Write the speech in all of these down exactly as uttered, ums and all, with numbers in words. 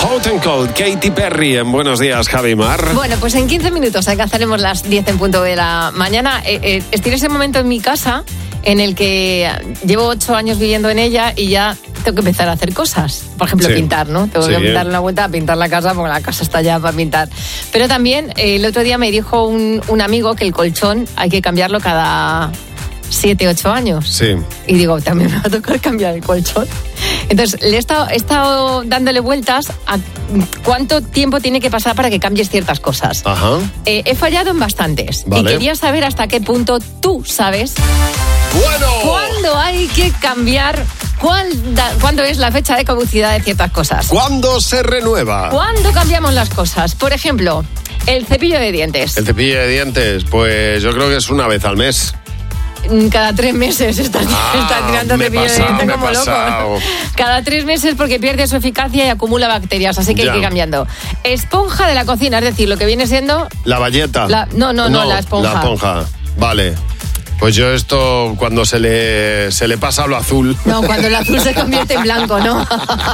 Hot and Cold, Katy Perry en Buenos Días, Javi Mar. Bueno, pues en quince minutos alcanzaremos las diez en punto de la mañana. Eh, eh, estoy en ese momento en mi casa en el que llevo ocho años viviendo en ella y ya tengo que empezar a hacer cosas. Por ejemplo, sí. pintar, ¿no? Tengo sí. que pintar una vuelta a pintar la casa porque la casa está ya para pintar. Pero también eh, el otro día me dijo un, un amigo que el colchón hay que cambiarlo cada siete, ocho años. Sí. Y digo, también me va a tocar cambiar el colchón. Entonces, le he estado, he estado dándole vueltas a cuánto tiempo tiene que pasar para que cambies ciertas cosas. Ajá. Eh, he fallado en bastantes. Vale. Y quería saber hasta qué punto tú sabes bueno. cuándo hay que cambiar, cuándo es la fecha de caducidad de ciertas cosas. ¿Cuándo se renueva? ¿Cuándo cambiamos las cosas? Por ejemplo, el cepillo de dientes. El cepillo de dientes, pues yo creo que es una vez al mes. Cada tres meses está, ah, está tirando cepillo de dientes como loco. Cada tres meses porque pierde su eficacia y acumula bacterias, así que ya. hay que ir cambiando. Esponja de la cocina, es decir, lo que viene siendo... La bayeta. La, no, no, no, no, la esponja. La esponja, vale. Pues yo esto, cuando se le, se le pasa lo azul... No, cuando el azul se convierte en blanco, ¿no?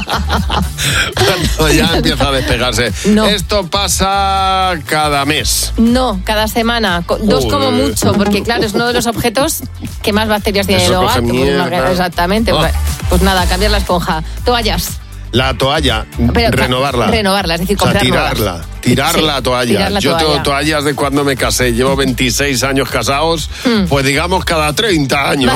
Cuando ya empieza a despegarse. No. Esto pasa cada mes. No, cada semana. Dos Uy. como mucho, porque claro, es uno de los objetos que más bacterias tiene el hogar. Exactamente. Oh. Pues nada, cambiar la esponja. Toallas. La toalla, Pero, renovarla. Renovarla, es decir, o sea, comprar tirarla, nuevas. tirar sí, la toalla. Tirar la Yo toalla. tengo toallas de cuando me casé, llevo veintiséis años casados, mm. pues digamos cada treinta años.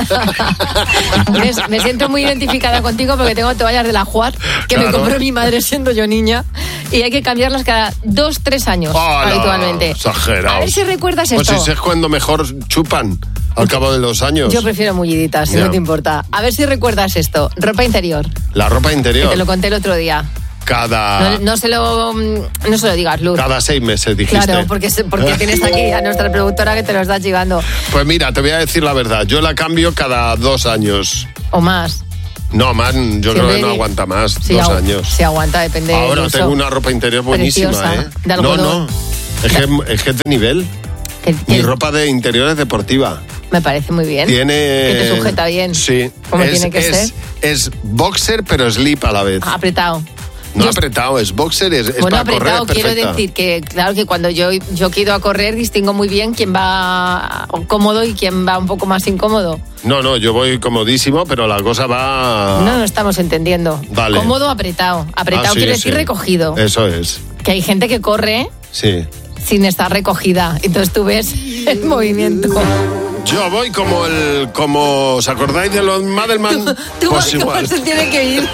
me, me siento muy identificada contigo porque tengo toallas de la Juar que claro. me compró mi madre siendo yo niña y hay que cambiarlas cada dos, tres años oh, habitualmente. No, exagerado. A ver si recuerdas pues esto. Pues si es cuando mejor chupan. Al cabo de los años. Yo prefiero mulliditas, si yeah. no te importa. A ver si recuerdas esto. Ropa interior. La ropa interior. Que te lo conté el otro día. Cada... No, no, se lo, no se lo digas, Luz. Cada seis meses, dijiste. Claro, porque, porque tienes aquí a nuestra productora que te lo está chivando. Pues mira, te voy a decir la verdad. Yo la cambio cada dos años. O más. No, más, yo Siempre creo que no aguanta más, sí, dos agu- años. Sí, aguanta, depende. Ahora tengo una ropa interior buenísima, Preciosa, ¿eh? De no, no, es que, es que es de nivel. ¿Qué, qué? Mi ropa de interior es deportiva. Me parece muy bien. Tiene... Que te sujeta bien. Sí. Como es, tiene que es, ser. Es boxer, pero slip a la vez. Ah, apretado. No yo apretado, es boxer, es, es bueno, para apretado, correr, quiero perfecta. decir que, claro, que cuando yo, yo quiero a correr distingo muy bien quién va cómodo y quién va un poco más incómodo. No, no, yo voy comodísimo, pero la cosa va... No, no estamos entendiendo. Vale. Cómodo, apretado. Apretado ah, sí, quiere sí. decir recogido. Eso es. Que hay gente que corre sí. sin estar recogida. Entonces tú ves el movimiento. Yo voy como el... como ¿os acordáis de los Madelman? Tú, tú pues vas igual. como se tiene que ir.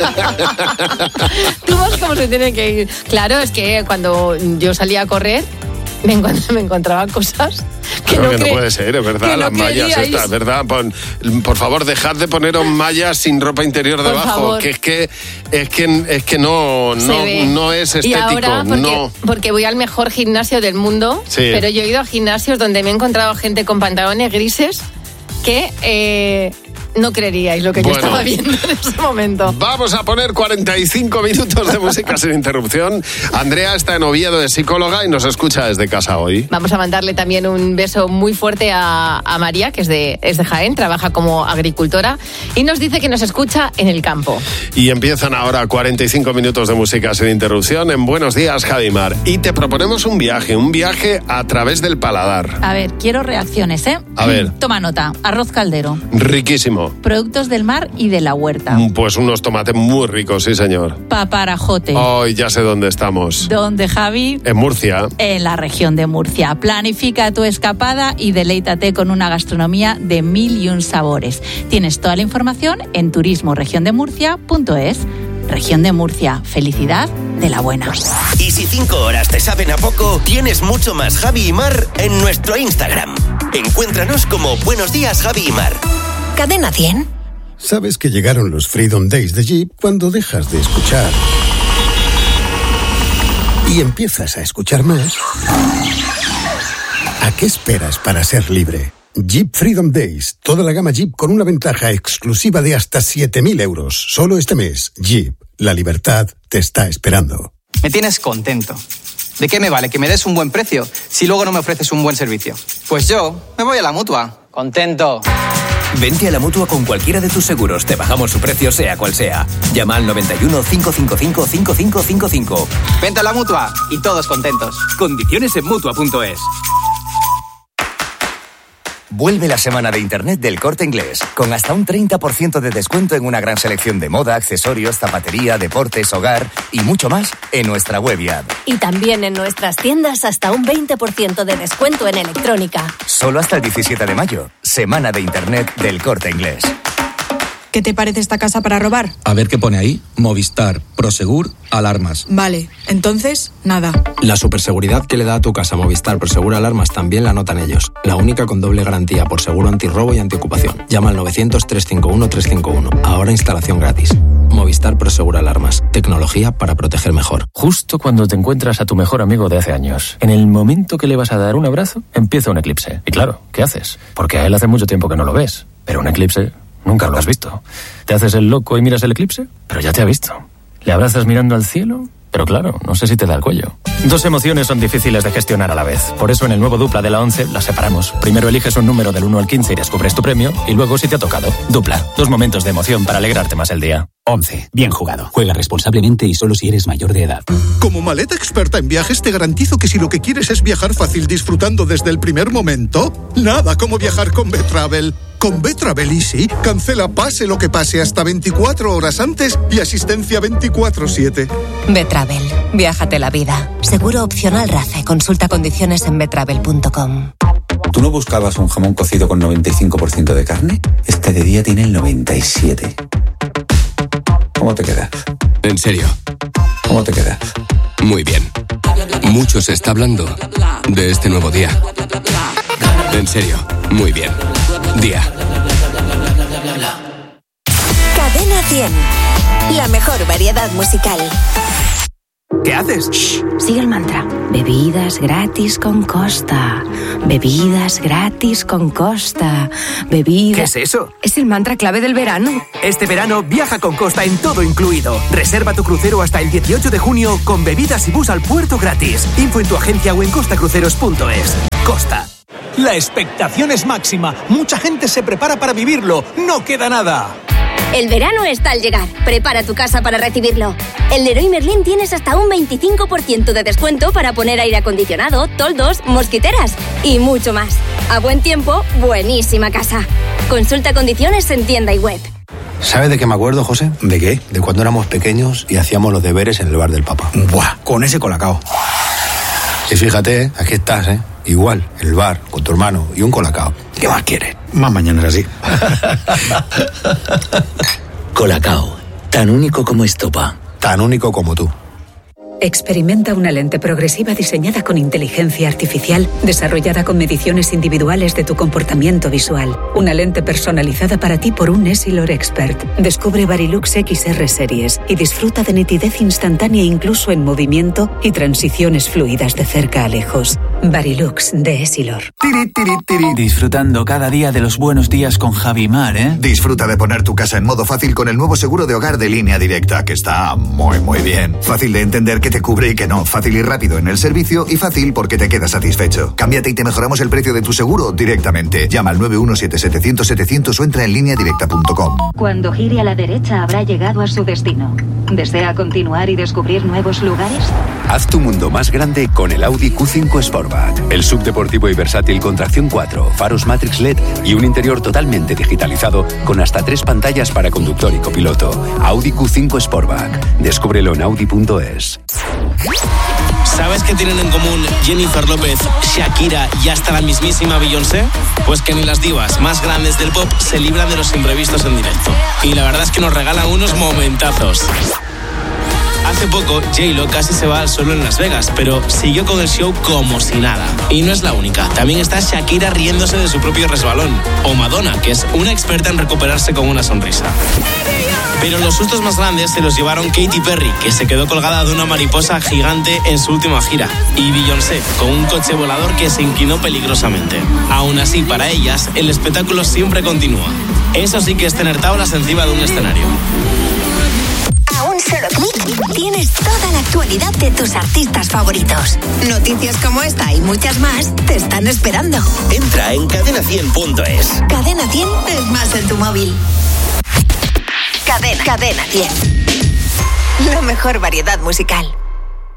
Tú vas como se tiene que ir. Claro, es que cuando yo salía a correr me, encont- me encontraba cosas que, Pero no, que cre- no puede ser, es verdad, que las no mallas queríais. estas, ¿verdad? Por, por favor, dejad de poneros mallas sin ropa interior Por debajo, favor. que es que es que es que no no, no es estético, y ahora, porque, no. porque voy al mejor gimnasio del mundo, sí. pero yo he ido a gimnasios donde me he encontrado gente con pantalones grises que eh, no creeríais lo que bueno, yo estaba viendo en ese momento. Vamos a poner cuarenta y cinco minutos de música sin interrupción. Andrea está en Oviedo, de psicóloga, y nos escucha desde casa hoy. Vamos a mandarle también un beso muy fuerte a, a María, que es de, es de Jaén, trabaja como agricultora, y nos dice que nos escucha en el campo. Y empiezan ahora cuarenta y cinco minutos de música sin interrupción en Buenos Días, Javi Mar. Y te proponemos un viaje, un viaje a través del paladar. A ver, quiero reacciones, ¿eh? A ver. Toma nota, arroz caldero. Riquísimo. Productos del mar y de la huerta. Pues unos tomates muy ricos, sí señor. Paparajote. Hoy ya sé dónde estamos. ¿Dónde, Javi? En Murcia. En la región de Murcia. Planifica tu escapada y deleítate con una gastronomía de mil y un sabores. Tienes toda la información en turismo región de murcia punto es. Región de Murcia, felicidad de la buena. Y si cinco horas te saben a poco, tienes mucho más Javi y Mar en nuestro Instagram. Encuéntranos como Buenos Días, Javi y Mar. Cadena cien. Sabes que llegaron los Freedom Days de Jeep cuando dejas de escuchar y empiezas a escuchar más. ¿A qué esperas para ser libre? Jeep Freedom Days. Toda la gama Jeep con una ventaja exclusiva de hasta siete mil euros. Solo este mes. Jeep. La libertad te está esperando. Me tienes contento. ¿De qué me vale que me des un buen precio si luego no me ofreces un buen servicio? Pues yo me voy a la Mutua. Contento. Vente a la Mutua con cualquiera de tus seguros. Te bajamos su precio sea cual sea. Llama al noventa y uno, cinco cinco cinco, cinco cinco cinco cinco. Vente a la Mutua y todos contentos. Condiciones en Mutua punto es. Vuelve la semana de Internet del Corte Inglés, con hasta un treinta por ciento de descuento en una gran selección de moda, accesorios, zapatería, deportes, hogar y mucho más en nuestra web y app. Y también en nuestras tiendas hasta un veinte por ciento de descuento en electrónica. Solo hasta el diecisiete de mayo, semana de Internet del Corte Inglés. ¿Qué te parece esta casa para robar? A ver qué pone ahí. Movistar, Prosegur, alarmas. Vale, entonces, nada. La superseguridad que le da a tu casa Movistar Prosegur Alarmas también la notan ellos. La única con doble garantía por seguro antirrobo y antiocupación. Llama al novecientos, trescientos cincuenta y uno, trescientos cincuenta y uno. Ahora instalación gratis. Movistar Prosegur Alarmas. Tecnología para proteger mejor. Justo cuando te encuentras a tu mejor amigo de hace años, en el momento que le vas a dar un abrazo, empieza un eclipse. Y claro, ¿qué haces? Porque a él hace mucho tiempo que no lo ves. Pero un eclipse... nunca lo has visto. ¿Te haces el loco y miras el eclipse? Pero ya te ha visto. ¿Le abrazas mirando al cielo? Pero claro, no sé si te da el cuello. Dos emociones son difíciles de gestionar a la vez. Por eso en el nuevo Dupla de la once las separamos. Primero eliges un número del uno al quince y descubres tu premio. Y luego si te ha tocado. Dupla. Dos momentos de emoción para alegrarte más el día. once. Bien jugado. Juega responsablemente y solo si eres mayor de edad. Como maleta experta en viajes te garantizo que si lo que quieres es viajar fácil disfrutando desde el primer momento, nada como viajar con B-Travel. Con B-Travel Easy, cancela pase lo que pase hasta veinticuatro horas antes y asistencia veinticuatro siete. B-Travel. Viájate la vida. Seguro opcional RACE. Consulta condiciones en betravel punto com. ¿Tú no buscabas un jamón cocido con noventa y cinco por ciento de carne? Este de día tiene el noventa y siete. ¿Cómo te quedas? En serio. ¿Cómo te quedas? Muy bien. Mucho se está hablando de este nuevo día. En serio, muy bien. Día. Cadena cien. La mejor variedad musical. ¿Qué haces? Shh, sigue el mantra. Bebidas gratis con Costa. Bebidas gratis con Costa. Bebidas... ¿Qué es eso? Es el mantra clave del verano. Este verano viaja con Costa en todo incluido. Reserva tu crucero hasta el dieciocho de junio con bebidas y bus al puerto gratis. Info en tu agencia o en costa cruceros punto es. Costa. La expectación es máxima. Mucha gente se prepara para vivirlo. No queda nada. El verano está al llegar. Prepara tu casa para recibirlo. En Leroy Merlin tienes hasta un veinticinco por ciento de descuento para poner aire acondicionado, toldos, mosquiteras y mucho más. A buen tiempo, buenísima casa. Consulta condiciones en tienda y web. ¿Sabe de qué me acuerdo, José? ¿De qué? De cuando éramos pequeños y hacíamos los deberes en el bar del Papa. ¡Buah! Con ese colacao. Y fíjate, aquí estás, ¿eh? Igual, el bar, con tu hermano y un colacao. ¿Qué más quieres? Más mañanas así. Colacao, tan único como estopa. Tan único como tú. Experimenta una lente progresiva diseñada con inteligencia artificial, desarrollada con mediciones individuales de tu comportamiento visual. Una lente personalizada para ti por un Essilor Expert. Descubre Varilux X R Series y disfruta de nitidez instantánea incluso en movimiento y transiciones fluidas de cerca a lejos. Varilux de Essilor. Tiri, tiri, tiri. Disfrutando cada día de los buenos días con Javi Mar, ¿eh? Disfruta de poner tu casa en modo fácil con el nuevo seguro de hogar de Línea Directa, que está muy, muy bien. Fácil de entender que te cubre y que no. Fácil y rápido en el servicio y fácil porque te quedas satisfecho. Cámbiate y te mejoramos el precio de tu seguro directamente. Llama al nueve uno siete siete cero cero setecientos o entra en línea directa punto com. Cuando gire a la derecha habrá llegado a su destino. ¿Desea continuar y descubrir nuevos lugares? Haz tu mundo más grande con el Audi Q cinco Sportback. El subdeportivo y versátil con tracción cuatro, faros Matrix L E D y un interior totalmente digitalizado con hasta tres pantallas para conductor y copiloto. Audi Q cinco Sportback. Descúbrelo en audi punto es. ¿Sabes qué tienen en común Jennifer López, Shakira y hasta la mismísima Beyoncé? Pues que ni las divas más grandes del pop se libran de los imprevistos en directo. Y la verdad es que nos regalan unos momentazos. Hace poco, J-Lo casi se va al suelo en Las Vegas, pero siguió con el show como si nada. Y no es la única. También está Shakira riéndose de su propio resbalón. O Madonna, que es una experta en recuperarse con una sonrisa. Pero los sustos más grandes se los llevaron Katy Perry, que se quedó colgada de una mariposa gigante en su última gira, y Beyoncé, con un coche volador que se inclinó peligrosamente. Aún así, para ellas, el espectáculo siempre continúa. Eso sí que es tener tablas encima de un escenario. A un solo clic tienes toda la actualidad de tus artistas favoritos. Noticias como esta y muchas más te están esperando. Entra en cadena cien punto es. Cadena cien es más en tu móvil. Cadena, Cadena cien. La mejor variedad musical.